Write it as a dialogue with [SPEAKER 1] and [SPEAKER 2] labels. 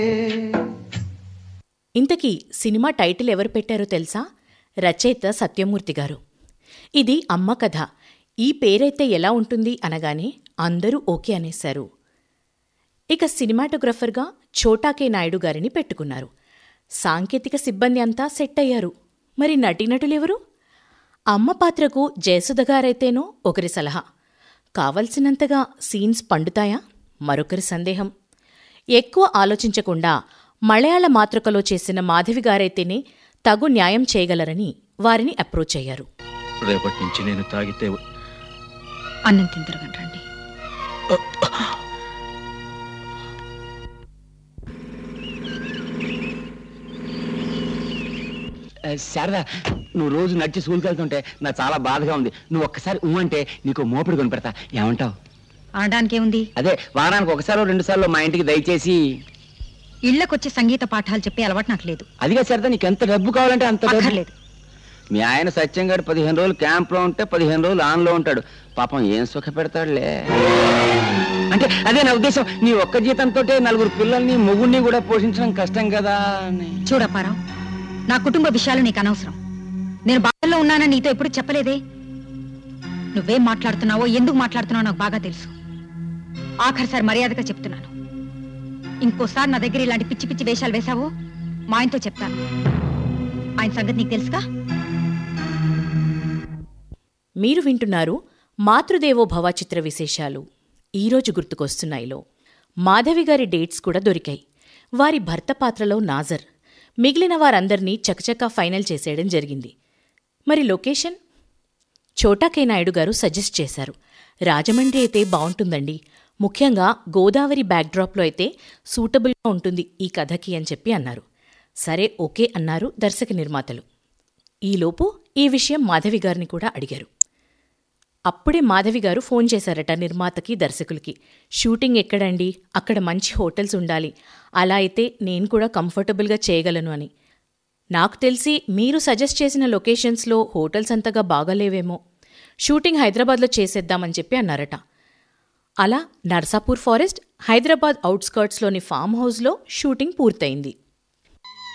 [SPEAKER 1] ఇంతకీ cinema title ఎవరు పెట్టారో తెలుసా? రచయిత సత్యమూర్తి గారు. ఇది అమ్మ కథ, ఈ పేరైతే ఎలా ఉంటుంది అనగానే అందరూ ఓకే అనేశారు. ఇక సినిమాటోగ్రఫర్గా ఛోటా కే నాయుడు గారిని పెట్టుకున్నారు. సాంకేతిక సిబ్బంది అంతా సెట్ అయ్యారు. మరి నటీనటులెవరు? అమ్మ పాత్రకు జయసుధ గారైతేనో ఒకరి సలహా, కావలసినంతగా సీన్స్ పండుతాయా మరొకరి సందేహం. ఎక్కువ ఆలోచించకుండా మలయాళ మాతృకలో చేసిన మాధవి గారైతేనే తగు న్యాయం చేయగలరని వారిని అప్రోచ్ అయ్యారు.
[SPEAKER 2] రేపటి నుంచి నేను తాగితే
[SPEAKER 3] అన్నం తిందరగండి రండి.
[SPEAKER 4] శారదా, నువ్వు రోజు నడిచి స్కూల్కి వెళ్తుంటే నాకు చాలా బాధగా ఉంది. నువ్వు ఒక్కసారి అంటే నీకు మోపిడి కొని పెడతా, ఏమంటావు?
[SPEAKER 3] అనడానికి ఏముంది?
[SPEAKER 4] అదే వారానికి ఒకసారో 2 సార్లు మా ఇంటికి దయచేసి
[SPEAKER 3] ఇళ్లకొచ్చి సంగీత పాఠాలు చెప్పే అలవాటు నాకు లేదు.
[SPEAKER 4] అదిగా శారదా, నీకు ఎంత డబ్బు కావాలంటే అంత డబ్బు.
[SPEAKER 3] లేదు.
[SPEAKER 4] మీ ఆయన సత్యం గారు 15 రోజులు క్యాంప్ లో ఉంటే 15 రోజులు ఆన్ లో ఉంటాడు. పాపం ఏం సుఖ పెడతాడులే. అంటే అదే నా ఉద్దేశం, నీ ఒక్క జీతంతో 4 పిల్లల్ని మొగుడిని కూడా పోషించడం కష్టం కదా.
[SPEAKER 3] చూడప్పారావు, నా కుటుంబ విషయాలు నీకు అనవసరం. నేను బాధల్లో ఉన్నానని నీతో ఎప్పుడు చెప్పలేదే. నువ్వేం మాట్లాడుతున్నావో, ఎందుకు మాట్లాడుతున్నావో నాకు బాగా తెలుసు. ఆఖరిసారి మర్యాదగా చెప్తున్నాను, ఇంకోసారి నా దగ్గర ఇలాంటి పిచ్చి పిచ్చి వేషాలు వేశావో మా ఆయనతో చెప్తాను. ఆయన సంగతి నీకు తెలుసుగా.
[SPEAKER 1] మీరు వింటున్నారు మాతృదేవో భవ చిత్ర విశేషాలు. ఈరోజు గుర్తుకొస్తున్నాయిలో మాధవి గారి డేట్స్ కూడా దొరికాయి. వారి భర్త పాత్రలో నాజర్, మిగిలిన వారందర్నీ చకచకా ఫైనల్ చేసేయడం జరిగింది. మరి లొకేషన్? ఛోటా కే నాయుడు గారు సజెస్ట్ చేశారు, రాజమండ్రి అయితే బావుంటుందండి, ముఖ్యంగా గోదావరి బ్యాక్డ్రాప్లో అయితే సూటబుల్గా ఉంటుంది ఈ కథకి అని చెప్పి అన్నారు. సరే ఓకే అన్నారు దర్శక నిర్మాతలు. ఈలోపు ఈ విషయం మాధవి గారిని కూడా అడిగారు. అప్పుడే మాధవి గారు ఫోన్ చేశారట నిర్మాతకి, దర్శకులకి. షూటింగ్ ఎక్కడండి, అక్కడ మంచి హోటల్స్ ఉండాలి, అలా అయితే నేను కూడా కంఫర్టబుల్గా చేయగలను అని. నాకు తెలిసి మీరు సజెస్ట్ చేసిన లొకేషన్స్లో హోటల్స్ అంతగా బాగాలేవేమో, షూటింగ్ హైదరాబాద్లో చేసేద్దామని చెప్పి అన్నారట. అలా నర్సాపూర్ ఫారెస్ట్, హైదరాబాద్ అవుట్స్కర్ట్స్లోని ఫామ్ హౌస్లో షూటింగ్ పూర్తయింది.